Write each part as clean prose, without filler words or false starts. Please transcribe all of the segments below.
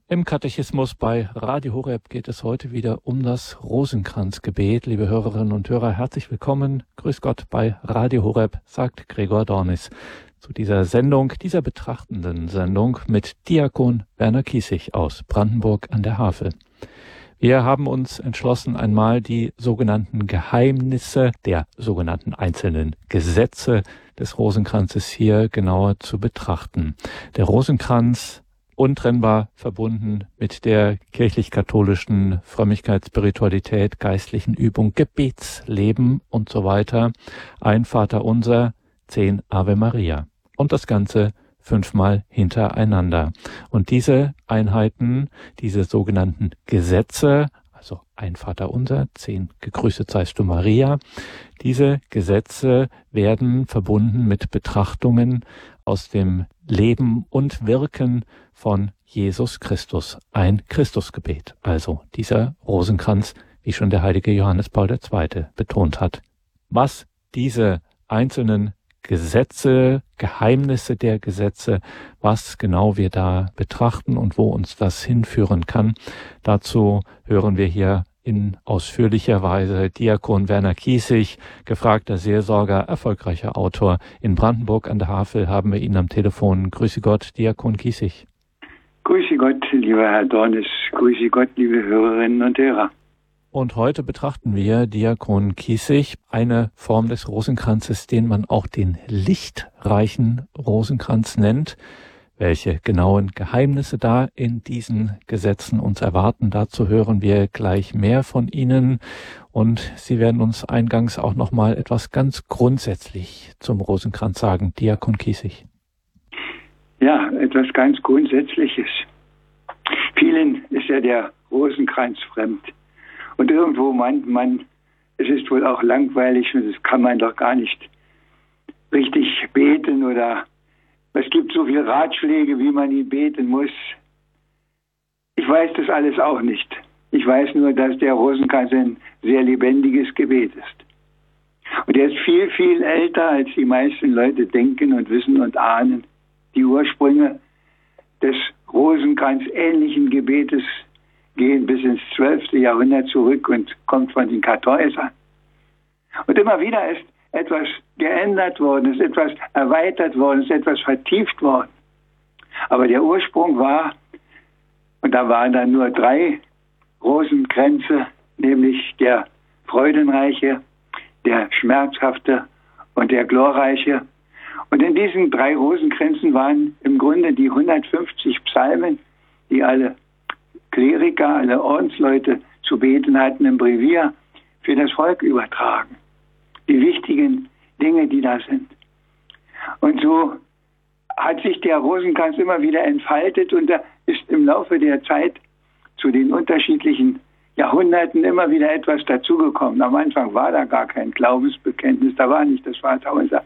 Im Katechismus bei Radio Horeb geht es heute wieder um das Rosenkranzgebet. Liebe Hörerinnen und Hörer, herzlich willkommen. Grüß Gott bei Radio Horeb, sagt Gregor Dornis. Zu dieser Sendung, dieser betrachtenden Sendung mit Diakon Werner Kiesig aus Brandenburg an der Havel. Wir haben uns entschlossen, einmal die sogenannten Geheimnisse der sogenannten einzelnen Gesetze des Rosenkranzes hier genauer zu betrachten. Der Rosenkranz untrennbar verbunden mit der kirchlich-katholischen Frömmigkeitsspiritualität, geistlichen Übung, Gebetsleben und so weiter. Ein Vaterunser, 10 Ave Maria. Und das Ganze 5-mal hintereinander. Und diese Einheiten, diese sogenannten Gesetze, also ein Vaterunser, 10 Gegrüßet seist du Maria, diese Gesetze werden verbunden mit Betrachtungen aus dem Leben und Wirken von Jesus Christus, ein Christusgebet. Also dieser Rosenkranz, wie schon der heilige Johannes Paul II. Betont hat. Was diese einzelnen Gesetze, Geheimnisse der Gesetze, was genau wir da betrachten und wo uns das hinführen kann, dazu hören wir hier in ausführlicher Weise Diakon Werner Kiesig, gefragter Seelsorger, erfolgreicher Autor. In Brandenburg an der Havel haben wir ihn am Telefon. Grüße Gott, Diakon Kiesig. Grüße Gott, lieber Herr Dornis. Grüße Gott, liebe Hörerinnen und Hörer. Und heute betrachten wir, Diakon Kiesig, eine Form des Rosenkranzes, den man auch den lichtreichen Rosenkranz nennt. Welche genauen Geheimnisse da in diesen Gesetzen uns erwarten, dazu hören wir gleich mehr von Ihnen. Und Sie werden uns eingangs auch nochmal etwas ganz grundsätzlich zum Rosenkranz sagen, Diakon Kiesig. Ja, etwas ganz Grundsätzliches. Vielen ist ja der Rosenkranz fremd. Und irgendwo meint man, es ist wohl auch langweilig und das kann man doch gar nicht richtig beten oder es gibt so viele Ratschläge, wie man ihn beten muss. Ich weiß das alles auch nicht. Ich weiß nur, dass der Rosenkranz ein sehr lebendiges Gebet ist. Und er ist viel, viel älter, als die meisten Leute denken und wissen und ahnen. Die Ursprünge des Rosenkranz-ähnlichen Gebetes gehen bis ins 12. Jahrhundert zurück und kommt von den Kartäusern. Und immer wieder ist etwas geändert worden, ist etwas erweitert worden, ist etwas vertieft worden. Aber der Ursprung war, und da waren dann nur 3 Rosenkränze, nämlich der freudenreiche, der schmerzhafte und der glorreiche. Und in diesen 3 Rosenkränzen waren im Grunde die 150 Psalmen, die alle Kleriker, alle Ordensleute zu beten hatten im Brevier, für das Volk übertragen. Die wichtigen Dinge, die da sind. Und so hat sich der Rosenkranz immer wieder entfaltet und da ist im Laufe der Zeit zu den unterschiedlichen Jahrhunderten immer wieder etwas dazugekommen. Am Anfang war da gar kein Glaubensbekenntnis, da war nicht das Vaterunser.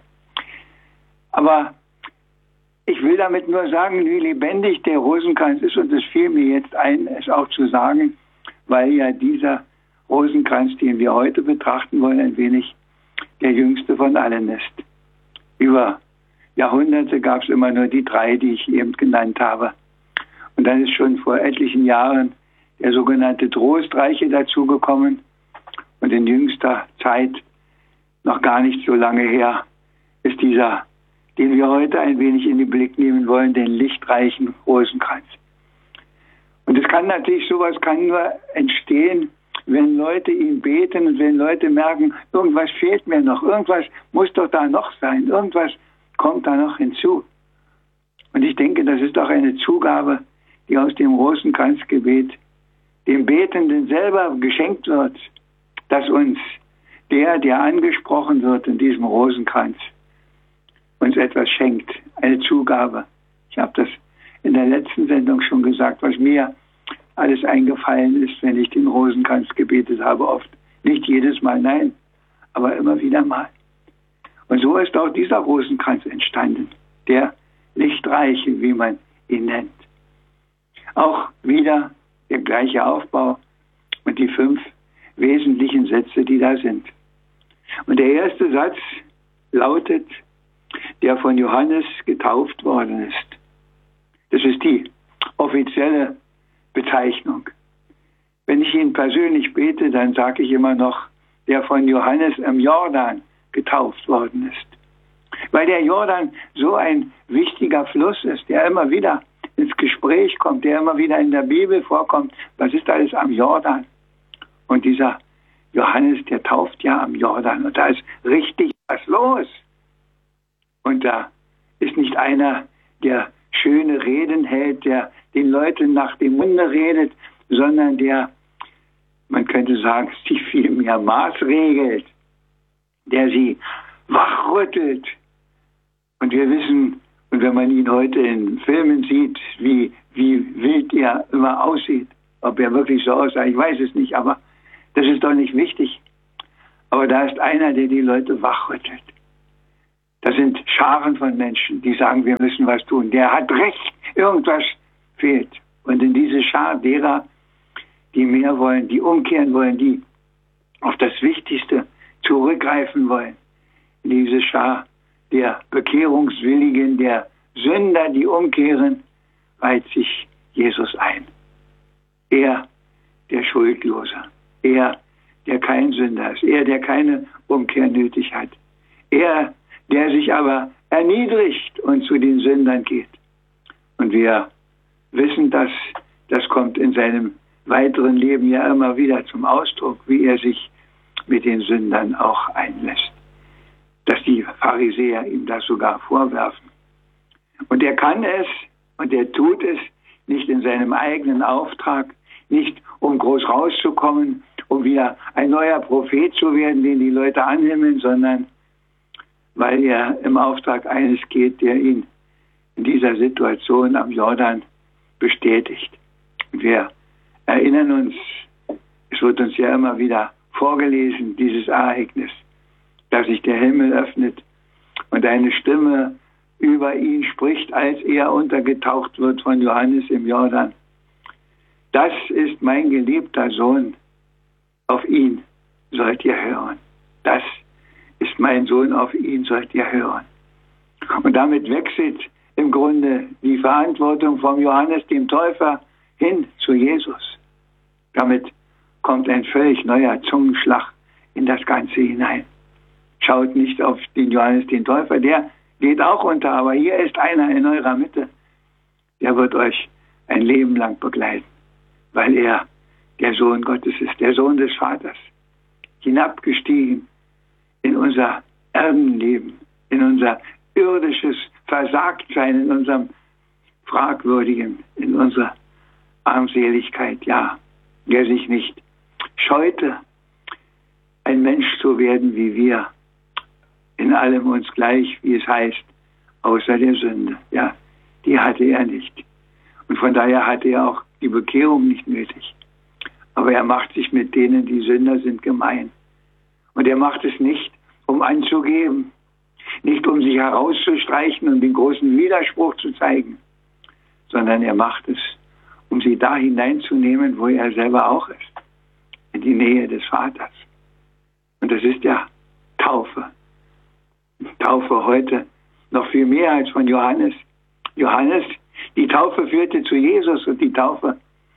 Aber ich will damit nur sagen, wie lebendig der Rosenkranz ist und es fiel mir jetzt ein, es auch zu sagen, weil ja dieser Rosenkranz, den wir heute betrachten wollen, ein wenig der jüngste von allen ist. Über Jahrhunderte gab es immer nur die 3, die ich eben genannt habe. Und dann ist schon vor etlichen Jahren der sogenannte Trostreiche dazugekommen. Und in jüngster Zeit, noch gar nicht so lange her, ist dieser, den wir heute ein wenig in den Blick nehmen wollen, den lichtreichen Rosenkranz. Und es kann natürlich, sowas kann nur entstehen, wenn Leute ihn beten und wenn Leute merken, irgendwas fehlt mir noch, irgendwas muss doch da noch sein, irgendwas kommt da noch hinzu. Und ich denke, das ist doch eine Zugabe, die aus dem Rosenkranzgebet dem Betenden selber geschenkt wird, dass uns der angesprochen wird in diesem Rosenkranz, uns etwas schenkt, eine Zugabe. Ich habe das in der letzten Sendung schon gesagt, was mir alles eingefallen ist, wenn ich den Rosenkranz gebetet habe, oft. Nicht jedes Mal, nein, aber immer wieder mal. Und so ist auch dieser Rosenkranz entstanden, der Lichtreiche, wie man ihn nennt. Auch wieder der gleiche Aufbau und die 5 wesentlichen Sätze, die da sind. Und der erste Satz lautet, der von Johannes getauft worden ist. Das ist die offizielle Bezeichnung. Wenn ich ihn persönlich bete, dann sage ich immer noch, der von Johannes im Jordan getauft worden ist. Weil der Jordan so ein wichtiger Fluss ist, der immer wieder ins Gespräch kommt, der immer wieder in der Bibel vorkommt. Was ist alles am Jordan? Und dieser Johannes, der tauft ja am Jordan. Und da ist richtig was los. Und da ist nicht einer, der schöne Reden hält, der den Leuten nach dem Munde redet, sondern der, man könnte sagen, sie vielmehr maßregelt, der sie wachrüttelt. Und wir wissen, und wenn man ihn heute in Filmen sieht, wie wild er immer aussieht, ob er wirklich so aussah, ich weiß es nicht, aber das ist doch nicht wichtig. Aber da ist einer, der die Leute wachrüttelt. Das sind Scharen von Menschen, die sagen, wir müssen was tun. Der hat recht, irgendwas fehlt. Und in diese Schar derer, die mehr wollen, die umkehren wollen, die auf das Wichtigste zurückgreifen wollen, in diese Schar der Bekehrungswilligen, der Sünder, die umkehren, reiht sich Jesus ein. Er, der Schuldlose. Er, der kein Sünder ist. Er, der keine Umkehr nötig hat. Er, der sich aber erniedrigt und zu den Sündern geht. Und wir wissen, dass das kommt in seinem weiteren Leben ja immer wieder zum Ausdruck, wie er sich mit den Sündern auch einlässt. Dass die Pharisäer ihm das sogar vorwerfen. Und er kann es und er tut es nicht in seinem eigenen Auftrag, nicht um groß rauszukommen, um wieder ein neuer Prophet zu werden, den die Leute anhimmeln, sondern weil er im Auftrag eines geht, der ihn in dieser Situation am Jordan bestätigt. Und wir erinnern uns, es wird uns ja immer wieder vorgelesen, dieses Ereignis, dass sich der Himmel öffnet und eine Stimme über ihn spricht, als er untergetaucht wird von Johannes im Jordan. Das ist mein geliebter Sohn, auf ihn sollt ihr hören. Das ist mein Sohn, auf ihn sollt ihr hören. Und damit wechselt im Grunde die Verantwortung vom Johannes dem Täufer hin zu Jesus. Damit kommt ein völlig neuer Zungenschlag in das Ganze hinein. Schaut nicht auf den Johannes den Täufer, der geht auch unter, aber hier ist einer in eurer Mitte, der wird euch ein Leben lang begleiten, weil er der Sohn Gottes ist, der Sohn des Vaters, hinabgestiegen in unser Erdenleben, in unser irdisches Versagtsein, in unserem Fragwürdigen, in unserer Armseligkeit, ja, der sich nicht scheute, ein Mensch zu werden wie wir, in allem uns gleich, wie es heißt, außer der Sünde. Ja, die hatte er nicht. Und von daher hatte er auch die Bekehrung nicht nötig. Aber er macht sich mit denen, die Sünder sind, gemein. Und er macht es nicht, um anzugeben, nicht um sich herauszustreichen und den großen Widerspruch zu zeigen, sondern er macht es, um sie da hineinzunehmen, wo er selber auch ist, in die Nähe des Vaters. Und das ist ja Taufe. Taufe heute noch viel mehr als von Johannes. Johannes, die Taufe führte zu Jesus, und die Taufe,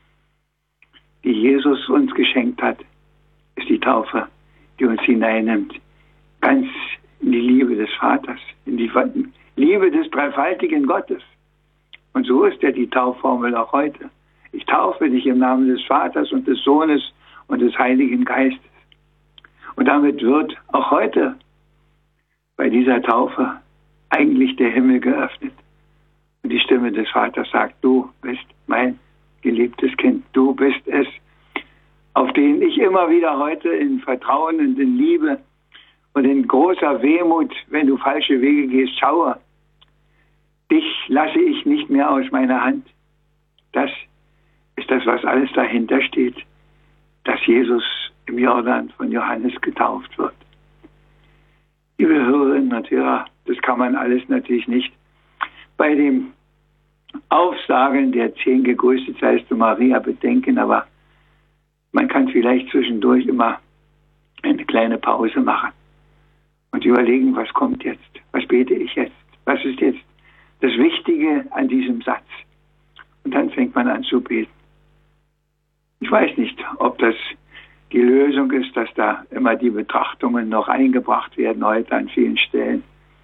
die Jesus uns geschenkt hat, ist die Taufe, die uns hineinnimmt, ganz in die Liebe des Vaters, in die Liebe des dreifaltigen Gottes. Und so ist ja die Taufformel auch heute. Ich taufe dich im Namen des Vaters und des Sohnes und des Heiligen Geistes. Und damit wird auch heute bei dieser Taufe eigentlich der Himmel geöffnet. Und die Stimme des Vaters sagt, du bist mein geliebtes Kind, du bist es, auf den ich immer wieder heute in Vertrauen und in Liebe und in großer Wehmut, wenn du falsche Wege gehst, schaue. Dich lasse ich nicht mehr aus meiner Hand. Das ist das, was alles dahinter steht, dass Jesus im Jordan von Johannes getauft wird. Liebe Hörerinnen und Hörer, das kann man alles natürlich nicht bei dem Aufsagen der 10 gegrüßet seist du Maria bedenken, aber man kann vielleicht zwischendurch immer eine kleine Pause machen und überlegen, was kommt jetzt, was bete ich jetzt, was ist jetzt das Wichtige an diesem Satz. Und dann fängt man an zu beten. Ich weiß nicht, ob das die Lösung ist, dass da immer die Betrachtungen noch eingebracht werden heute an vielen Stellen.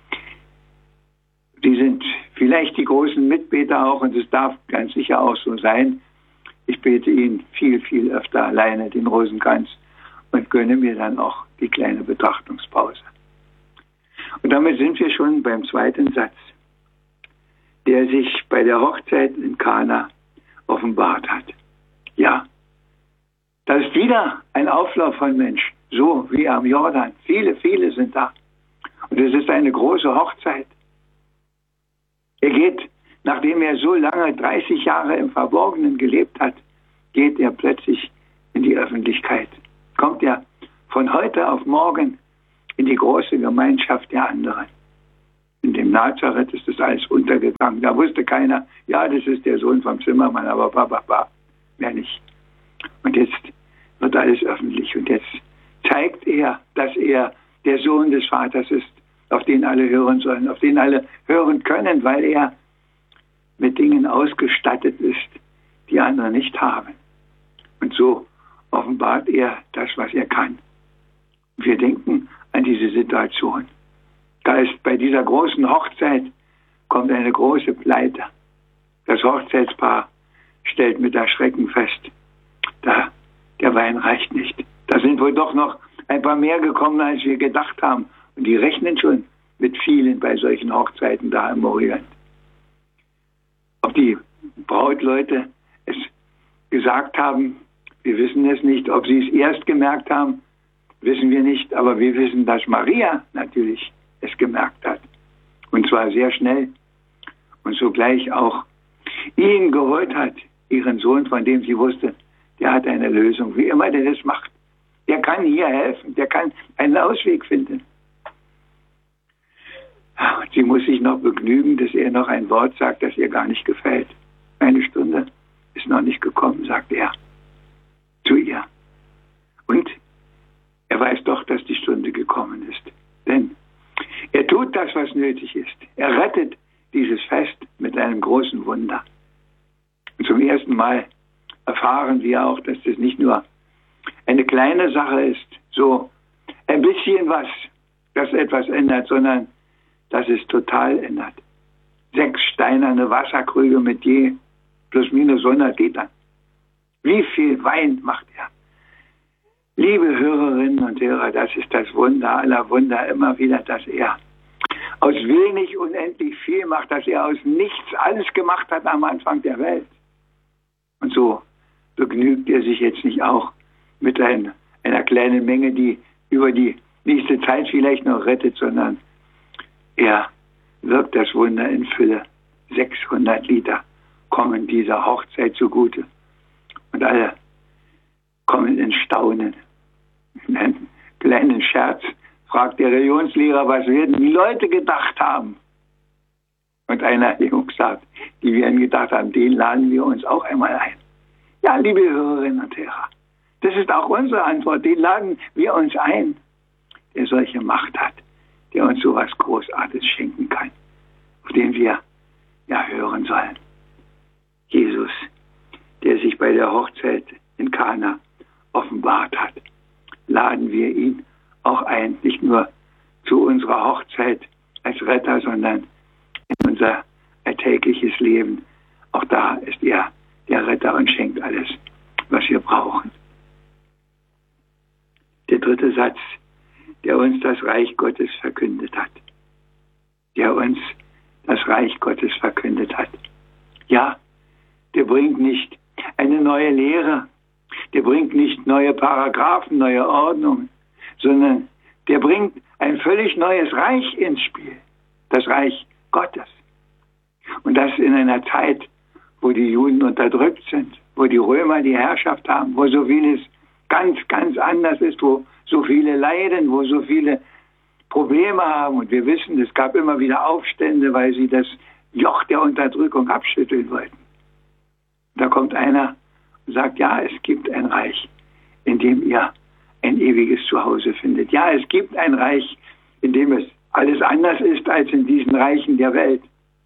Die sind vielleicht die großen Mitbeter auch, und es darf ganz sicher auch so sein. Ich bete ihn viel, viel öfter alleine, den Rosenkranz, und gönne mir dann auch die kleine Betrachtungspause. Und damit sind wir schon beim zweiten Satz, der sich bei der Hochzeit in Kana offenbart hat. Ja, da ist wieder ein Auflauf von Menschen, so wie am Jordan. Viele, viele sind da. Und es ist eine große Hochzeit. Er geht, nachdem er so lange, 30 Jahre im Verborgenen gelebt hat, geht er plötzlich in die Öffentlichkeit. Kommt er von heute auf morgen in die große Gemeinschaft der anderen. In dem Nazareth ist das alles untergegangen. Da wusste keiner, ja, das ist der Sohn vom Zimmermann, aber mehr nicht. Und jetzt wird alles öffentlich. Und jetzt zeigt er, dass er der Sohn des Vaters ist, auf den alle hören sollen, auf den alle hören können, weil er mit Dingen ausgestattet ist, die andere nicht haben. Und so offenbart er das, was er kann. Wir denken an diese Situation. Da ist bei dieser großen Hochzeit, kommt eine große Pleite. Das Hochzeitspaar stellt mit Erschrecken fest, der Wein reicht nicht. Da sind wohl doch noch ein paar mehr gekommen, als wir gedacht haben. Und die rechnen schon mit vielen bei solchen Hochzeiten da im Orient. Ob die Brautleute es gesagt haben, wir wissen es nicht. Ob sie es erst gemerkt haben, wissen wir nicht. Aber wir wissen, dass Maria natürlich es gemerkt hat. Und zwar sehr schnell. Und sogleich auch ihn geholt hat, ihren Sohn, von dem sie wusste, der hat eine Lösung. Wie immer der das macht. Der kann hier helfen. Der kann einen Ausweg finden. Sie muss sich noch begnügen, dass er noch ein Wort sagt, das ihr gar nicht gefällt. Eine Stunde ist noch nicht gekommen, sagt er zu ihr. Und er weiß doch, dass die Stunde gekommen ist. Denn er tut das, was nötig ist. Er rettet dieses Fest mit einem großen Wunder. Und zum ersten Mal erfahren wir auch, dass das nicht nur eine kleine Sache ist, so ein bisschen was, das etwas ändert, sondern dass es total ändert. 6 steinerne Wasserkrüge mit je plus minus 100 Litern. Wie viel Wein macht er? Liebe Hörerinnen und Hörer, das ist das Wunder aller Wunder immer wieder, dass er aus wenig unendlich viel macht, dass er aus nichts alles gemacht hat am Anfang der Welt. Und so begnügt er sich jetzt nicht auch mit einer kleinen Menge, die über die nächste Zeit vielleicht noch rettet, sondern er wirkt das Wunder in Fülle. 600 Liter kommen dieser Hochzeit zugute. Und alle kommen in Staunen. In einem kleinen Scherz fragt der Religionslehrer, was werden die Leute gedacht haben? Und einer der Jungs sagt, die werden gedacht haben, den laden wir uns auch einmal ein. Ja, liebe Hörerinnen und Hörer, das ist auch unsere Antwort. Den laden wir uns ein, der solche Macht hat, der uns so was Großartiges schenken kann, auf den wir ja hören sollen. Jesus, der sich bei der Hochzeit in Kana offenbart hat, laden wir ihn auch ein, nicht nur zu unserer Hochzeit als Retter, sondern in unser alltägliches Leben. Auch da ist er der Retter und schenkt alles, was wir brauchen. Der dritte Satz, der uns das Reich Gottes verkündet hat. Der uns das Reich Gottes verkündet hat. Ja, der bringt nicht eine neue Lehre, der bringt nicht neue Paragraphen, neue Ordnungen, sondern der bringt ein völlig neues Reich ins Spiel. Das Reich Gottes. Und das in einer Zeit, wo die Juden unterdrückt sind, wo die Römer die Herrschaft haben, wo so vieles ganz, ganz anders ist, wo so viele leiden, wo so viele Probleme haben. Und wir wissen, es gab immer wieder Aufstände, weil sie das Joch der Unterdrückung abschütteln wollten. Da kommt einer und sagt, ja, es gibt ein Reich, in dem ihr ein ewiges Zuhause findet. Ja, es gibt ein Reich, in dem es alles anders ist als in diesen Reichen der Welt.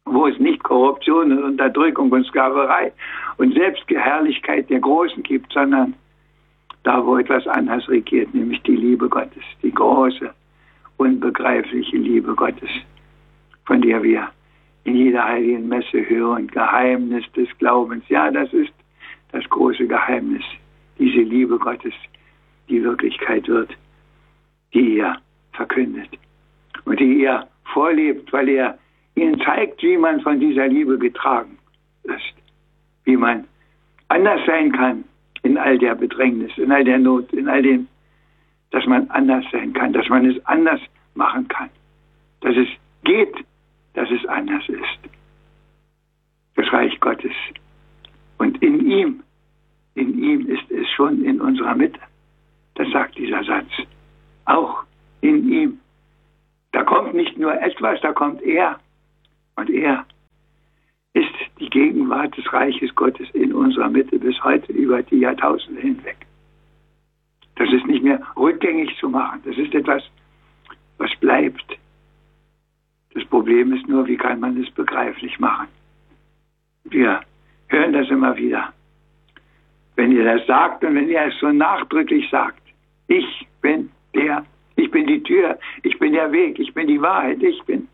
wo es nicht Korruption und Unterdrückung und Sklaverei und Selbstgeherrlichkeit der Großen gibt, sondern da, wo etwas anderes regiert, nämlich die Liebe Gottes, die große, unbegreifliche Liebe Gottes, von der wir in jeder heiligen Messe hören, Geheimnis des Glaubens. Ja, das ist das große Geheimnis, diese Liebe Gottes, die Wirklichkeit wird, die er verkündet und die er vorlebt, weil er ihnen zeigt, wie man von dieser Liebe getragen ist, wie man anders sein kann in all der Bedrängnis, in all der Not, in all dem, dass man anders sein kann, dass man es anders machen kann, dass es geht, dass es anders ist. Das Reich Gottes. Und in ihm ist es schon in unserer Mitte. Das sagt dieser Satz. Auch in ihm. Da kommt nicht nur etwas, da kommt er. Und er ist die Gegenwart des Reiches Gottes in unserer Mitte bis heute über die Jahrtausende hinweg. Das ist nicht mehr rückgängig zu machen. Das ist etwas, was bleibt. Das Problem ist nur, wie kann man es begreiflich machen? Wir hören das immer wieder. Wenn ihr das sagt und wenn ihr es so nachdrücklich sagt, ich bin die Tür, ich bin der Weg, ich bin die Wahrheit, ich bin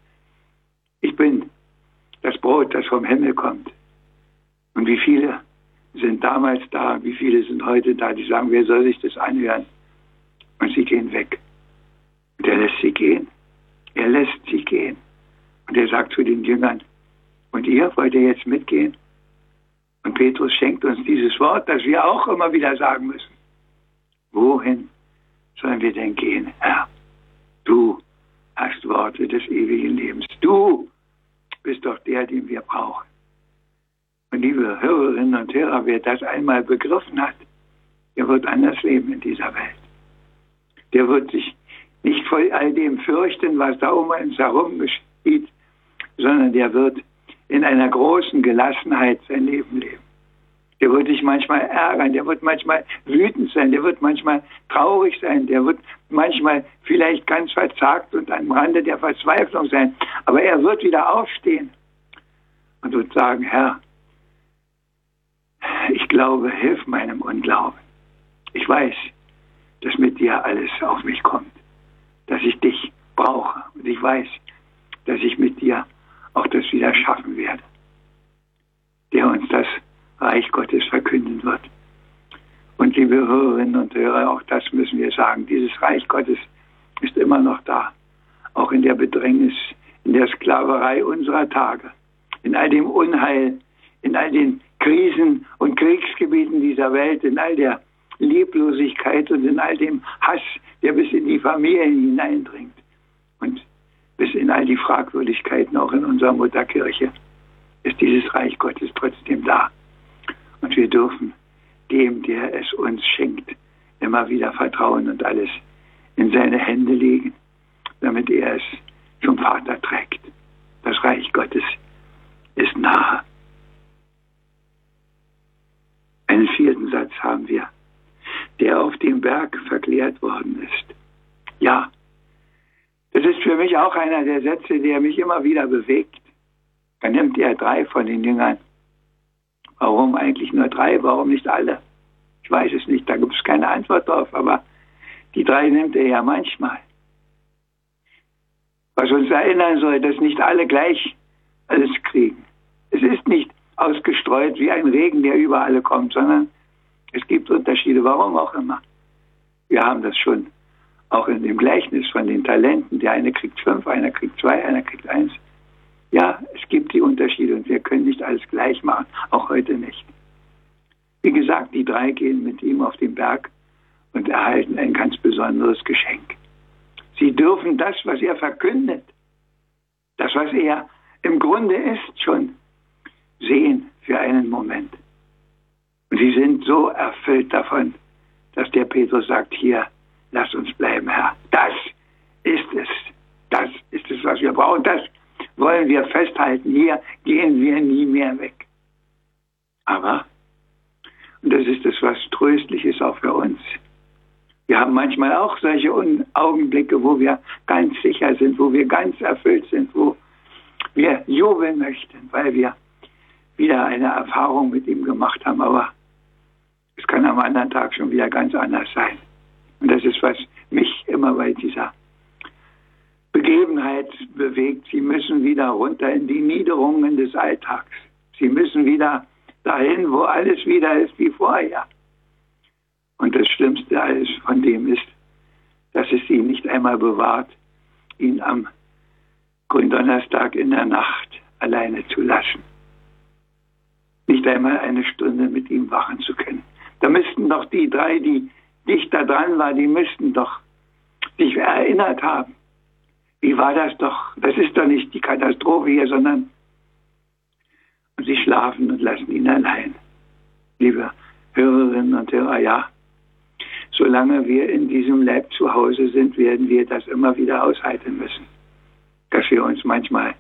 das Brot, das vom Himmel kommt. Und wie viele sind damals da, wie viele sind heute da, die sagen, wer soll sich das anhören? Und sie gehen weg. Und er lässt sie gehen. Er lässt sie gehen. Und er sagt zu den Jüngern, und ihr, wollt ihr jetzt mitgehen? Und Petrus schenkt uns dieses Wort, das wir auch immer wieder sagen müssen. Wohin sollen wir denn gehen, Herr? Du hast Worte des ewigen Lebens. Du bist doch der, den wir brauchen. Und liebe Hörerinnen und Hörer, wer das einmal begriffen hat, der wird anders leben in dieser Welt. Der wird sich nicht vor all dem fürchten, was da um uns herum geschieht, sondern der wird in einer großen Gelassenheit sein Leben leben. Der wird sich manchmal ärgern, der wird manchmal wütend sein, der wird manchmal traurig sein, der wird manchmal vielleicht ganz verzagt und am Rande der Verzweiflung sein. Aber er wird wieder aufstehen und wird sagen, Herr, ich glaube, hilf meinem Unglauben. Ich weiß, dass mit dir alles auf mich kommt, dass ich dich brauche. Und ich weiß, dass ich mit dir auch das wieder schaffen werde, der uns das Reich Gottes verkünden wird. Und liebe Hörerinnen und Hörer, auch das müssen wir sagen, dieses Reich Gottes ist immer noch da, auch in der Bedrängnis, in der Sklaverei unserer Tage, in all dem Unheil, in all den Krisen und Kriegsgebieten dieser Welt, in all der Leblosigkeit und in all dem Hass, der bis in die Familien hineindringt und bis in all die Fragwürdigkeiten auch in unserer Mutterkirche, ist dieses Reich Gottes trotzdem da. Und wir dürfen dem, der es uns schenkt, immer wieder vertrauen und alles in seine Hände legen, damit er es zum Vater trägt. Das Reich Gottes ist nahe. Einen vierten Satz haben wir, der auf dem Berg verklärt worden ist. Ja, das ist für mich auch einer der Sätze, der mich immer wieder bewegt. Dann nimmt er 3 von den Jüngern. Warum eigentlich nur 3? Warum nicht alle? Ich weiß es nicht, da gibt es keine Antwort drauf, aber die 3 nimmt er ja manchmal. Was uns erinnern soll, dass nicht alle gleich alles kriegen. Es ist nicht ausgestreut wie ein Regen, der über alle kommt, sondern es gibt Unterschiede, warum auch immer. Wir haben das schon auch in dem Gleichnis von den Talenten. Der eine kriegt 5, einer kriegt 2, einer kriegt 1. Ja, es gibt die Unterschiede und wir können nicht alles gleich machen, auch heute nicht. Wie gesagt, die 3 gehen mit ihm auf den Berg und erhalten ein ganz besonderes Geschenk. Sie dürfen das, was er verkündet, das, was er im Grunde ist, schon sehen für einen Moment. Und sie sind so erfüllt davon, dass der Petrus sagt, hier, lass uns bleiben, Herr. Das ist es. Das ist es, was wir brauchen. Das wollen wir festhalten. Hier gehen wir nie mehr weg. Aber, und das ist das, was tröstlich ist auch für uns, wir haben manchmal auch solche Augenblicke, wo wir ganz sicher sind, wo wir ganz erfüllt sind, wo wir jubeln möchten, weil wir wieder eine Erfahrung mit ihm gemacht haben. Aber es kann am anderen Tag schon wieder ganz anders sein. Und das ist, was mich immer bei dieser Begebenheit bewegt. Sie müssen wieder runter in die Niederungen des Alltags. Sie müssen wieder dahin, wo alles wieder ist wie vorher. Und das Schlimmste alles von dem ist, dass es sie nicht einmal bewahrt, ihn am Gründonnerstag in der Nacht alleine zu lassen. Nicht einmal eine Stunde mit ihm wachen zu können. Da müssten doch die drei, die dichter dran waren, die müssten doch sich erinnert haben. Wie war das doch? Das ist doch nicht die Katastrophe hier, sondern sie schlafen und lassen ihn allein. Liebe Hörerinnen und Hörer, ja, solange wir in diesem Leib zu Hause sind, werden wir das immer wieder aushalten müssen. Dass wir uns manchmal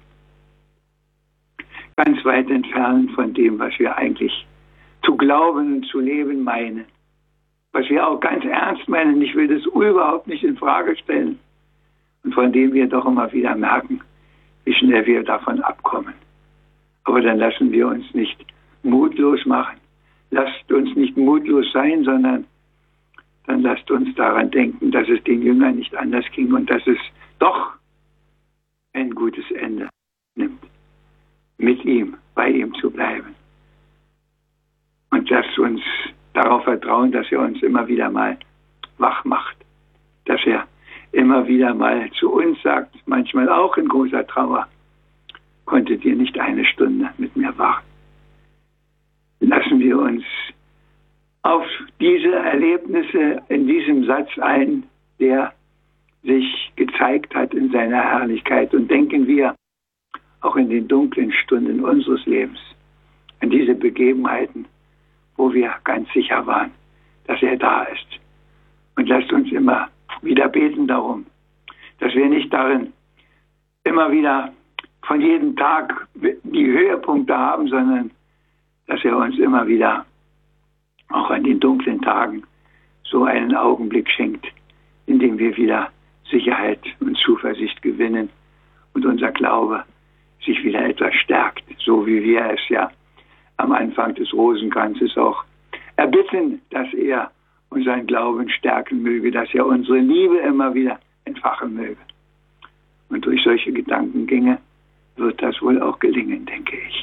ganz weit entfernen von dem, was wir eigentlich zu glauben und zu leben meinen. Was wir auch ganz ernst meinen, ich will das überhaupt nicht in Frage stellen. Und von dem wir doch immer wieder merken, wie schnell wir davon abkommen. Aber dann lassen wir uns nicht mutlos machen. Lasst uns nicht mutlos sein, sondern dann lasst uns daran denken, dass es den Jüngern nicht anders ging und dass es doch ein gutes Ende nimmt, mit ihm, bei ihm zu bleiben. Und lasst uns darauf vertrauen, dass er uns immer wieder mal wach macht, dass er immer wieder mal zu uns sagt, manchmal auch in großer Trauer, konntet ihr nicht eine Stunde mit mir wachen. Lassen wir uns auf diese Erlebnisse in diesem Satz ein, der sich gezeigt hat in seiner Herrlichkeit, und denken wir auch in den dunklen Stunden unseres Lebens an diese Begebenheiten, wo wir ganz sicher waren, dass er da ist. Und lasst uns immer wieder beten darum, dass wir nicht darin immer wieder von jedem Tag die Höhepunkte haben, sondern dass er uns immer wieder auch an den dunklen Tagen so einen Augenblick schenkt, in dem wir wieder Sicherheit und Zuversicht gewinnen und unser Glaube sich wieder etwas stärkt, so wie wir es ja am Anfang des Rosenkranzes auch erbitten, dass er unseren Glauben stärken möge, dass er unsere Liebe immer wieder entfachen möge. Und durch solche Gedankengänge wird das wohl auch gelingen, denke ich.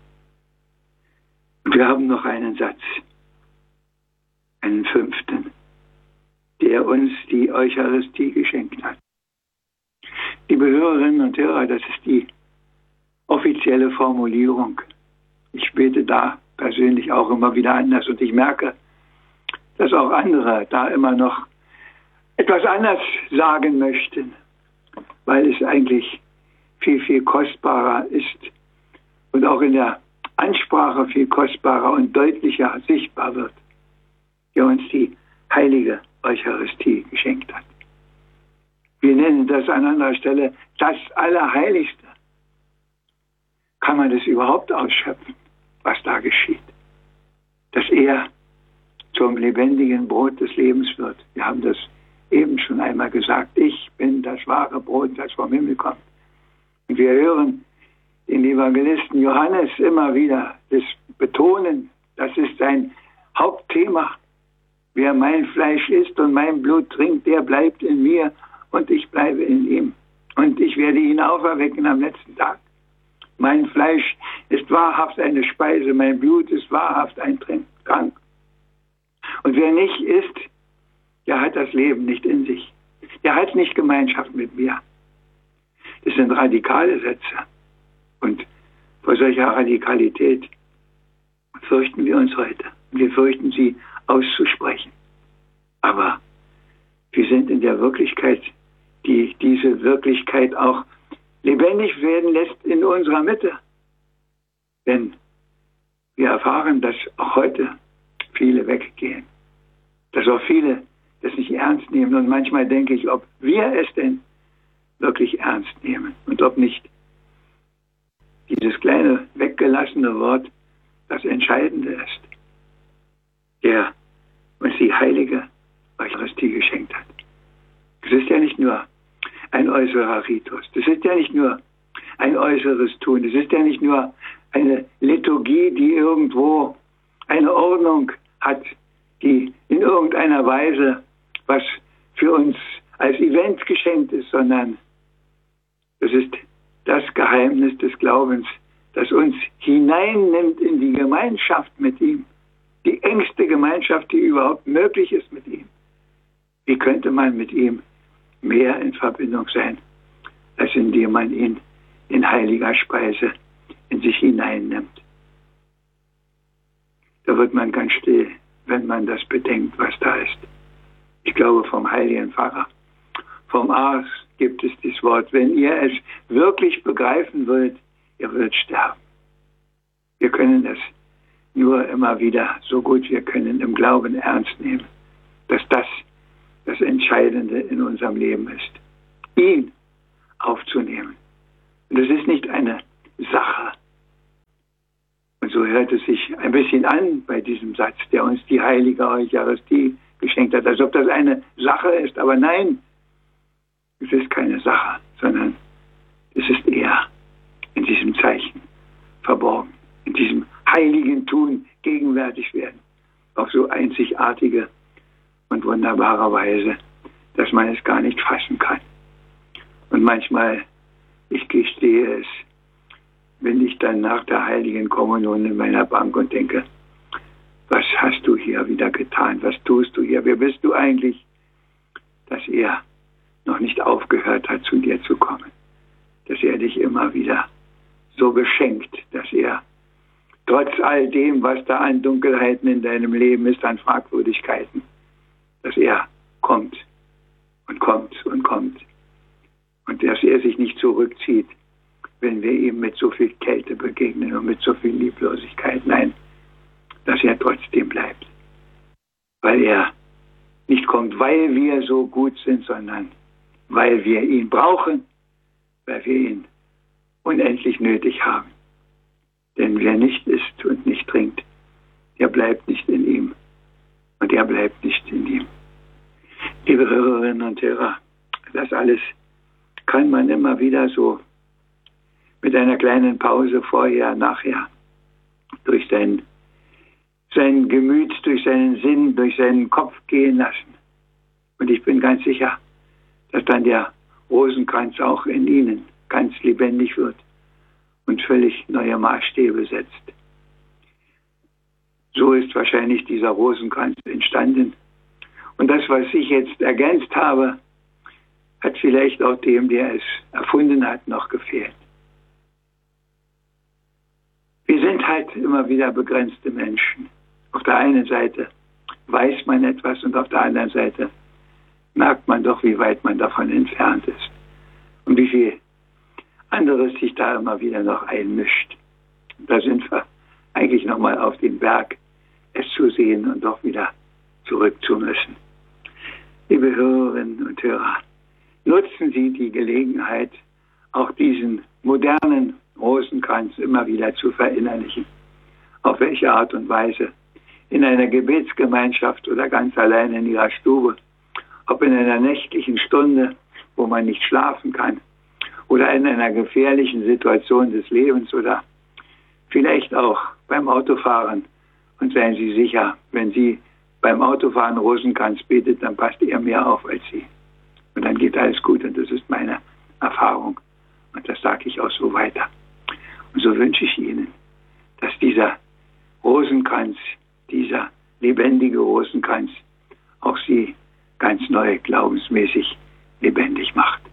Und wir haben noch einen Satz, einen 5., der uns die Eucharistie geschenkt hat. Liebe Hörerinnen und Hörer, das ist die offizielle Formulierung. Ich bete da persönlich auch immer wieder anders und ich merke, dass auch andere da immer noch etwas anders sagen möchten, weil es eigentlich viel, viel kostbarer ist und auch in der Ansprache viel kostbarer und deutlicher sichtbar wird, der uns die heilige Eucharistie geschenkt hat. Wir nennen das an anderer Stelle das Allerheiligste. Kann man das überhaupt ausschöpfen, was da geschieht? Dass er zum lebendigen Brot des Lebens wird. Wir haben das eben schon einmal gesagt. Ich bin das wahre Brot, das vom Himmel kommt. Und wir hören den Evangelisten Johannes immer wieder das betonen. Das ist sein Hauptthema. Wer mein Fleisch isst und mein Blut trinkt, der bleibt in mir und ich bleibe in ihm. Und ich werde ihn auferwecken am letzten Tag. Mein Fleisch ist wahrhaft eine Speise, mein Blut ist wahrhaft ein Trank. Und wer nicht isst, der hat das Leben nicht in sich. Der hat nicht Gemeinschaft mit mir. Das sind radikale Sätze. Und vor solcher Radikalität fürchten wir uns heute. Wir fürchten sie auszusprechen. Aber wir sind in der Wirklichkeit, die diese Wirklichkeit auch lebendig werden lässt in unserer Mitte. Denn wir erfahren, dass auch heute viele weggehen. Dass auch viele das nicht ernst nehmen. Und manchmal denke ich, ob wir es denn wirklich ernst nehmen und ob nicht dieses kleine weggelassene Wort das Entscheidende ist, der uns die heilige Eucharistie geschenkt hat. Es ist ja nicht nur ein äußerer Ritus. Das ist ja nicht nur ein äußeres Tun. Es ist ja nicht nur eine Liturgie, die irgendwo eine Ordnung hat, die in irgendeiner Weise was für uns als Event geschenkt ist, sondern es ist das Geheimnis des Glaubens, das uns hineinnimmt in die Gemeinschaft mit ihm, die engste Gemeinschaft, die überhaupt möglich ist mit ihm. Wie könnte man mit ihm mehr in Verbindung sein, als indem man ihn in heiliger Speise in sich hineinnimmt? Da wird man ganz still, wenn man das bedenkt, was da ist. Ich glaube, vom heiligen Pfarrer, vom Ars gibt es dieses Wort: Wenn ihr es wirklich begreifen wollt, ihr werdet sterben. Wir können es nur immer wieder, so gut wir können, im Glauben ernst nehmen, dass das das Entscheidende in unserem Leben ist, ihn aufzunehmen. Und es ist nicht eine Sache. Und so hört es sich ein bisschen an bei diesem Satz, der uns die heilige Eucharistie geschenkt hat, als ob das eine Sache ist. Aber nein, es ist keine Sache, sondern es ist er in diesem Zeichen verborgen, in diesem heiligen Tun gegenwärtig werden, auf so einzigartige und wunderbare Weise, dass man es gar nicht fassen kann. Und manchmal, ich gestehe es, bin ich dann nach der heiligen Kommunion in meiner Bank und denke, was hast du hier wieder getan? Was tust du hier? Wer bist du eigentlich? Dass er noch nicht aufgehört hat, zu dir zu kommen. Dass er dich immer wieder so beschenkt, dass er trotz all dem, was da an Dunkelheiten in deinem Leben ist, an Fragwürdigkeiten, dass er kommt und kommt und kommt. Und dass er sich nicht zurückzieht, wenn wir ihm mit so viel Kälte begegnen und mit so viel Lieblosigkeit. Nein, dass er trotzdem bleibt. Weil er nicht kommt, weil wir so gut sind, sondern weil wir ihn brauchen, weil wir ihn unendlich nötig haben. Denn wer nicht isst und nicht trinkt, der bleibt nicht in ihm. Und er bleibt nicht in ihm. Liebe Hörerinnen und Hörer, das alles kann man immer wieder so mit einer kleinen Pause vorher, nachher, durch sein Gemüt, durch seinen Sinn, durch seinen Kopf gehen lassen. Und ich bin ganz sicher, dass dann der Rosenkranz auch in ihnen ganz lebendig wird und völlig neue Maßstäbe setzt. So ist wahrscheinlich dieser Rosenkranz entstanden. Und das, was ich jetzt ergänzt habe, hat vielleicht auch dem, der es erfunden hat, noch gefehlt. Wir sind halt immer wieder begrenzte Menschen. Auf der einen Seite weiß man etwas und auf der anderen Seite merkt man doch, wie weit man davon entfernt ist und wie viel anderes sich da immer wieder noch einmischt. Da sind wir eigentlich nochmal auf den Berg, es zu sehen und doch wieder zurück zu müssen. Liebe Hörerinnen und Hörer, nutzen Sie die Gelegenheit, auch diesen modernen Rosenkranz immer wieder zu verinnerlichen. Auf welche Art und Weise? In einer Gebetsgemeinschaft oder ganz allein in Ihrer Stube. Ob in einer nächtlichen Stunde, wo man nicht schlafen kann. Oder in einer gefährlichen Situation des Lebens. Oder vielleicht auch beim Autofahren. Und seien Sie sicher, wenn Sie beim Autofahren Rosenkranz betet, dann passt er mehr auf als Sie. Und dann geht alles gut. Und das ist meine Erfahrung. Und das sage ich auch so weiter. Und so wünsche ich Ihnen, dass dieser Rosenkranz, dieser lebendige Rosenkranz, auch Sie ganz neu glaubensmäßig lebendig macht.